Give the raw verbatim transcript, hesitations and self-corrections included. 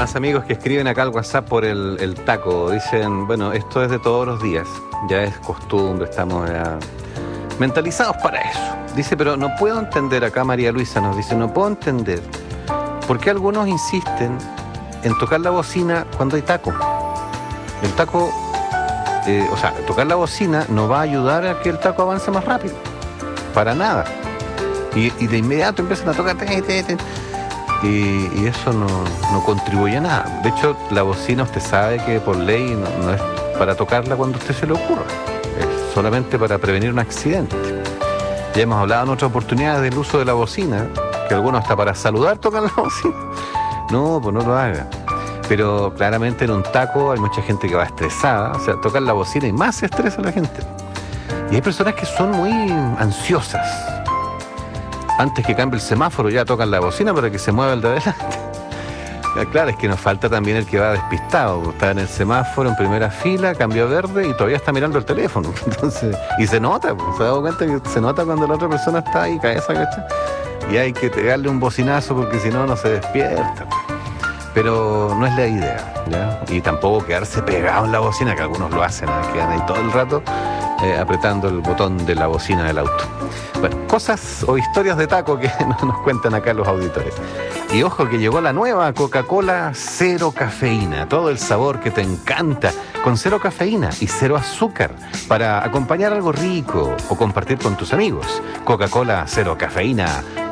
más amigos que escriben acá al WhatsApp por el, el taco. Dicen, bueno, esto es de todos los días. Ya es costumbre, estamos ya mentalizados para eso. Dice, pero no puedo entender, acá María Luisa nos dice, no puedo entender por qué algunos insisten en tocar la bocina cuando hay taco. El taco, eh, o sea, tocar la bocina no va a ayudar a que el taco avance más rápido. Para nada. Y, y de inmediato empiezan a tocar... Te, te, te, Y, y eso no, no contribuye a nada. De hecho, la bocina usted sabe que por ley no, no es para tocarla cuando a usted se le ocurra. Es solamente para prevenir un accidente. Ya hemos hablado en otras oportunidades del uso de la bocina, que algunos hasta para saludar tocan la bocina. No, pues no lo haga. Pero claramente en un taco hay mucha gente que va estresada. O sea, tocar la bocina y más se estresa la gente. Y hay personas que son muy ansiosas. Antes que cambie el semáforo ya tocan la bocina para que se mueva el de adelante. Claro, es que nos falta también el que va despistado. Está en el semáforo en primera fila, cambió a verde y todavía está mirando el teléfono. Entonces, y se nota, se ha dado cuenta que se nota cuando la otra persona está ahí, cabeza, ¿cachai? Y hay que pegarle un bocinazo porque si no, no se despierta. Pero no es la idea, ¿ya? Y tampoco quedarse pegado en la bocina, que algunos lo hacen, ¿eh? Quedan ahí todo el rato eh, apretando el botón de la bocina del auto. Bueno, cosas o historias de taco que nos cuentan acá los auditores. Y ojo que llegó la nueva Coca-Cola cero cafeína, todo el sabor que te encanta, con cero cafeína y cero azúcar, para acompañar algo rico o compartir con tus amigos. Coca-Cola cero cafeína.